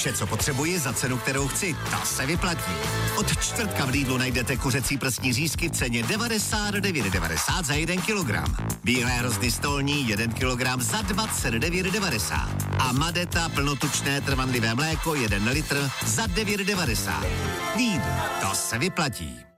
Vše, co potřebuji za cenu, kterou chci, ta se vyplatí. Od čtvrtka v Lidlu najdete kuřecí prsní řízky v ceně 99,90 za 1 kilogram. Bílé hrozny stolní 1 kilogram za 29,90. A Madeta plnotučné trvanlivé mléko 1 litr za 9,90. Lidl, to se vyplatí.